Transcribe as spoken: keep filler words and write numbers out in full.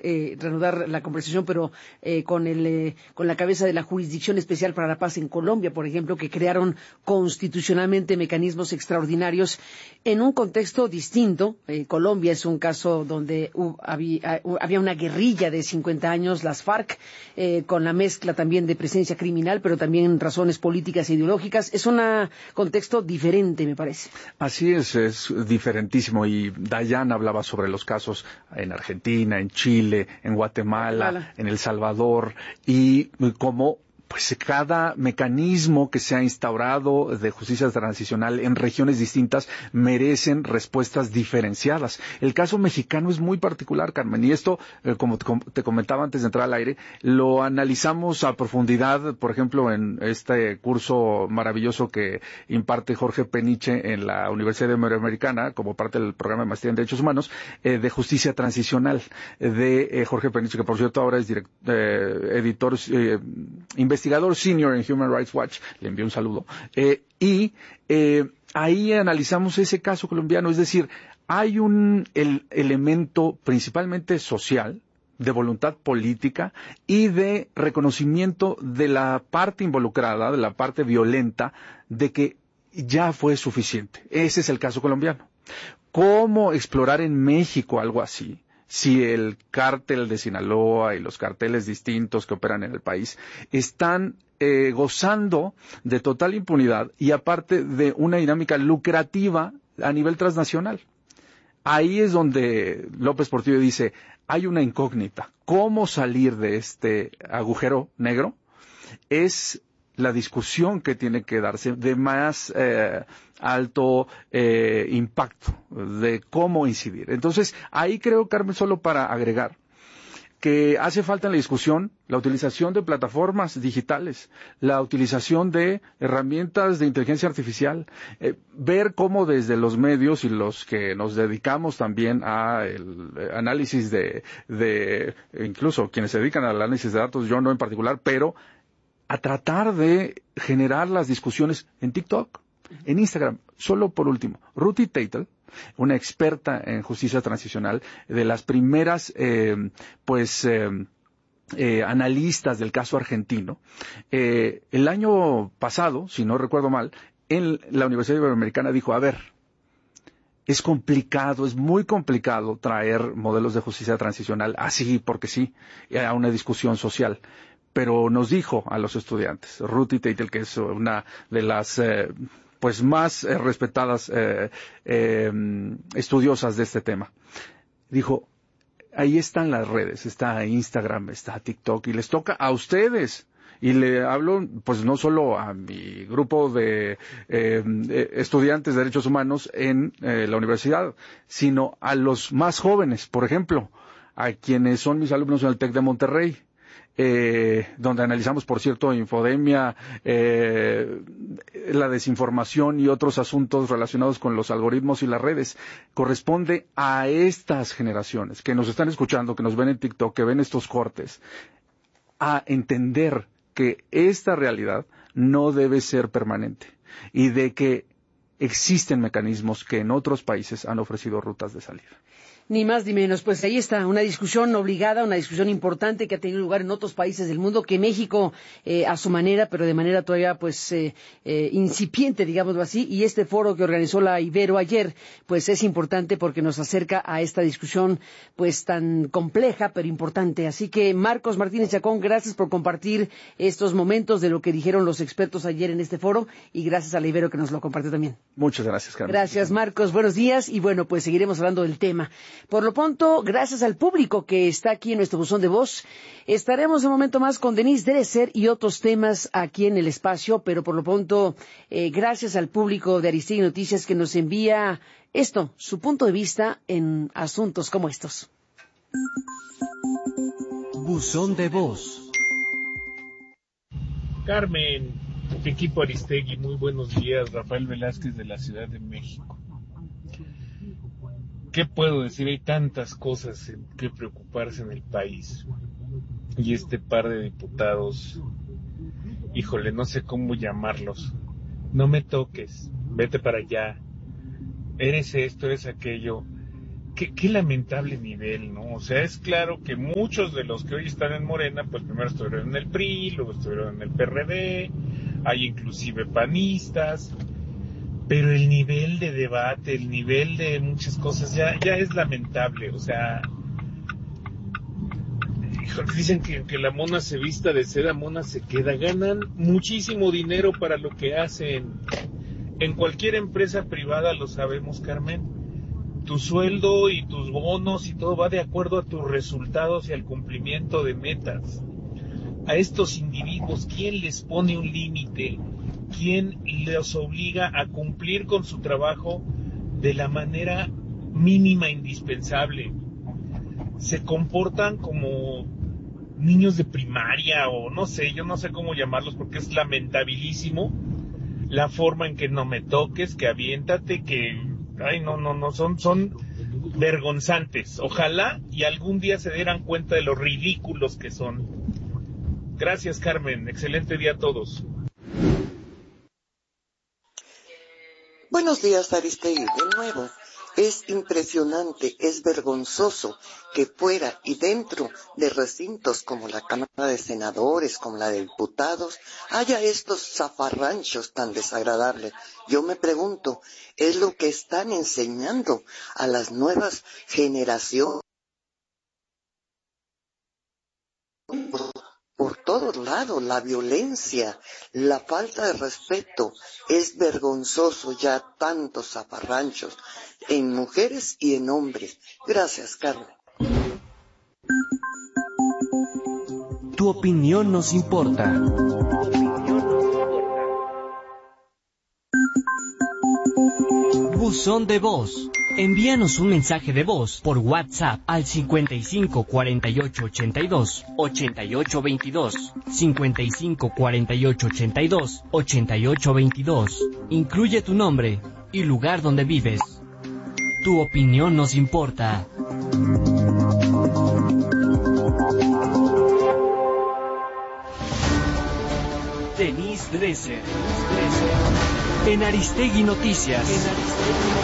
eh, reanudar la conversación, pero eh, con el eh, con la cabeza de la Jurisdicción Especial para la Paz en Colombia, por ejemplo, que crearon constitucionalmente mecanismos extraordinarios en un contexto distinto. Eh, Colombia es un caso donde uh, había, uh, había una guerrilla de cincuenta años, las FARC, eh, con la mezcla también de presencia criminal, pero también razones políticas e ideológicas. Es un contexto diferente, me parece. Así es, es diferentísimo. Y Dayan hablaba sobre los casos en Argentina, en Chile, en Guatemala, Guatemala. en El Salvador, y cómo pues cada mecanismo que se ha instaurado de justicia transicional en regiones distintas merecen respuestas diferenciadas. El caso mexicano es muy particular, Carmen, y esto, eh, como te comentaba antes de entrar al aire, lo analizamos a profundidad, por ejemplo, en este curso maravilloso que imparte Jorge Peniche en la Universidad Iberoamericana, como parte del programa de maestría en Derechos Humanos, eh, de justicia transicional, eh, de eh, Jorge Peniche, que por cierto ahora es direct, eh, editor, eh, investigador, investigador senior en Human Rights Watch, le envío un saludo, eh, y eh, ahí analizamos ese caso colombiano, es decir, hay un el, elemento principalmente social, de voluntad política y de reconocimiento de la parte involucrada, de la parte violenta, de que ya fue suficiente. Ese es el caso colombiano. ¿Cómo explorar en México algo así? Si el cártel de Sinaloa y los carteles distintos que operan en el país están eh, gozando de total impunidad y aparte de una dinámica lucrativa a nivel transnacional. Ahí es donde López Portillo dice, hay una incógnita. ¿Cómo salir de este agujero negro? Es la discusión que tiene que darse de más eh, alto eh, impacto, de cómo incidir. Entonces, ahí creo, Carmen, solo para agregar, que hace falta en la discusión la utilización de plataformas digitales, la utilización de herramientas de inteligencia artificial, eh, ver cómo desde los medios y los que nos dedicamos también a el análisis de, de, incluso quienes se dedican al análisis de datos, yo no en particular, pero a tratar de generar las discusiones en TikTok, en Instagram. Solo por último, Ruthie Teitel, una experta en justicia transicional, de las primeras, eh, pues, eh, eh, analistas del caso argentino, eh, el año pasado, si no recuerdo mal, en la Universidad Iberoamericana dijo, a ver, es complicado, es muy complicado traer modelos de justicia transicional así porque sí, a una discusión social. Pero nos dijo a los estudiantes, Ruthie Teitel, que es una de las eh, pues más eh, respetadas eh, eh, estudiosas de este tema, dijo, ahí están las redes, está Instagram, está TikTok, y les toca a ustedes. Y le hablo, pues no solo a mi grupo de eh, estudiantes de derechos humanos en eh, la universidad, sino a los más jóvenes, por ejemplo, a quienes son mis alumnos en el TEC de Monterrey. Eh, donde analizamos, por cierto, infodemia, eh, la desinformación y otros asuntos relacionados con los algoritmos y las redes. Corresponde a estas generaciones que nos están escuchando, que nos ven en TikTok, que ven estos cortes, a entender que esta realidad no debe ser permanente y de que existen mecanismos que en otros países han ofrecido rutas de salida. Ni más ni menos. Pues ahí está, una discusión obligada, una discusión importante que ha tenido lugar en otros países del mundo, que México, eh, a su manera, pero de manera todavía, pues, eh, eh, incipiente, digámoslo así, y este foro que organizó la Ibero ayer, pues es importante porque nos acerca a esta discusión, pues, tan compleja, pero importante. Así que, Marcos Martínez Chacón, gracias por compartir estos momentos de lo que dijeron los expertos ayer en este foro, y gracias a la Ibero que nos lo compartió también. Muchas gracias, Carmen. Gracias, Marcos. Buenos días, y bueno, pues seguiremos hablando del tema. Por lo pronto, gracias al público que está aquí en nuestro buzón de voz, estaremos un momento más con Denise Dresser y otros temas aquí en el espacio, pero por lo pronto, eh, gracias al público de Aristegui Noticias que nos envía esto, su punto de vista en asuntos como estos. Buzón de voz. Carmen, equipo Aristegui, muy buenos días. Rafael Velázquez de la Ciudad de México. ¿Qué puedo decir? Hay tantas cosas en que preocuparse en el país. Y este par de diputados, híjole, no sé cómo llamarlos. No me toques, vete para allá. Eres esto, eres aquello. qué, qué lamentable nivel, ¿no? O sea, es claro que muchos de los que hoy están en Morena, pues primero estuvieron en el P R I, luego estuvieron en el P R D, hay inclusive panistas, pero el nivel de debate, el nivel de muchas cosas ya, ya es lamentable, o sea, dicen que, que la mona se vista de seda, mona se queda, ganan muchísimo dinero para lo que hacen. En cualquier empresa privada lo sabemos, Carmen, tu sueldo y tus bonos y todo va de acuerdo a tus resultados y al cumplimiento de metas. A estos individuos, ¿quién les pone un límite? ¿Quién los obliga a cumplir con su trabajo de la manera mínima indispensable? Se comportan como niños de primaria o no sé, yo no sé cómo llamarlos porque es lamentabilísimo la forma en que no me toques, que aviéntate, que ay no, no, no, son, son vergonzantes. Ojalá y algún día se dieran cuenta de lo ridículos que son. Gracias, Carmen, excelente día a todos. Buenos días, Aristegui, de nuevo. Es impresionante, es vergonzoso que fuera y dentro de recintos como la Cámara de Senadores, como la de Diputados, haya estos zafarranchos tan desagradables. Yo me pregunto, ¿es lo que están enseñando a las nuevas generaciones? Por todos lados, la violencia, la falta de respeto, es vergonzoso ya tantos zafarranchos en mujeres y en hombres. Gracias, Carmen. Tu opinión nos importa. Buzón de voz. Envíanos un mensaje de voz por WhatsApp al cincuenta y cinco cuarenta y ocho ochenta y dos ochenta y ocho veintidós, cincuenta y cinco cuarenta y ocho ochenta y dos ochenta y ocho veintidós. Incluye tu nombre y lugar donde vives. Tu opinión nos importa. Denise Dresser. En Aristegui Noticias.